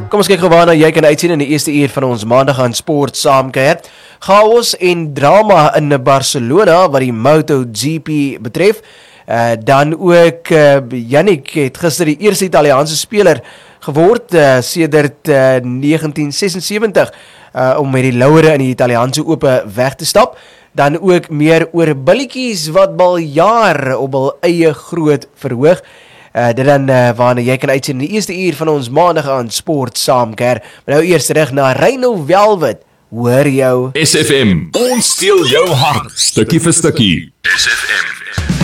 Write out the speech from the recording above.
Kom ons kyk gou waarna jy kan uitsien in die eerste uur van ons maandag aan sport saamkuier. Chaos en drama in Barcelona wat die MotoGP betref. Dan ook Yannick het gister die eerste Italiaanse speler geword sedert 1976 om met die laure in die Italiaanse Ope weg te stap. Dan ook meer oor billetjies wat baljaar op hul eie groot verhoog. Dit dan waarna jy kan uitsien in die eerste uur van ons maandag aan sport saamkuier. Maar nou eers terug na Rhino Velvet. Hoor jou SFM, ons steel jou hart, stukkie vir stukkie. SFM.